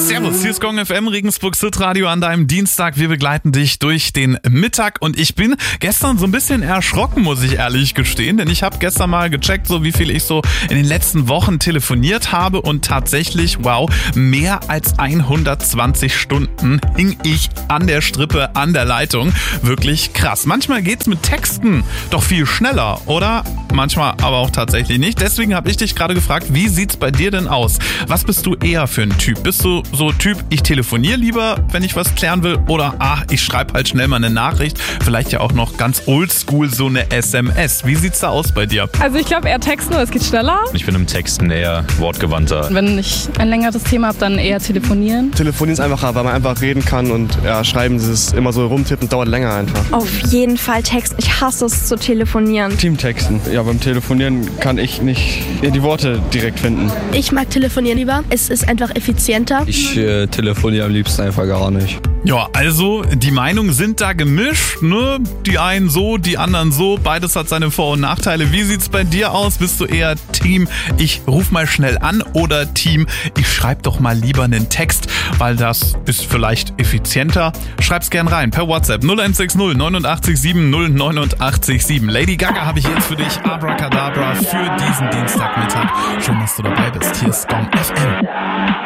Servus, hier ist Gong FM, Regensburg Hitradio an deinem Dienstag. Wir begleiten dich durch den Mittag und ich bin gestern so ein bisschen erschrocken, muss ich ehrlich gestehen, denn ich habe gestern mal gecheckt, so wie viel ich so in den letzten Wochen telefoniert habe und tatsächlich, wow, mehr als 120 Stunden hing ich an der Strippe, an der Leitung. Wirklich krass. Manchmal geht's mit Texten doch viel schneller, oder? Manchmal aber auch tatsächlich nicht. Deswegen habe ich dich gerade gefragt, wie sieht's bei dir denn aus? Was bist du eher für ein Typ? Bist du so Typ, ich telefoniere lieber, wenn ich was klären will, oder ich schreibe halt schnell mal eine Nachricht, vielleicht ja auch noch ganz oldschool so eine SMS. Wie sieht's da aus bei dir? Also ich glaube eher texten, es geht schneller. Ich bin im Texten eher wortgewandter. Wenn ich ein längeres Thema habe, dann eher telefonieren. Telefonieren ist einfacher, weil man einfach reden kann und schreiben ist immer so rumtippen, dauert länger einfach. Auf jeden Fall texten. Ich hasse es zu telefonieren. Teamtexten. Ja, beim Telefonieren kann ich nicht die Worte direkt finden. Ich mag telefonieren lieber. Es ist einfach effizienter. Ich telefoniere am liebsten einfach gar nicht. Ja, also die Meinungen sind da gemischt, ne? Die einen so, die anderen so. Beides hat seine Vor- und Nachteile. Wie sieht's bei dir aus? Bist du eher Team, ich ruf mal schnell an, oder Team, ich schreib doch mal lieber einen Text, weil das ist vielleicht effizienter? Schreib's gern rein per WhatsApp 0160 89 7 089 7. Lady Gaga habe ich jetzt für dich, Abracadabra, für diesen Dienstagmittag. Schön, dass du dabei bist. Hier ist Gong FM.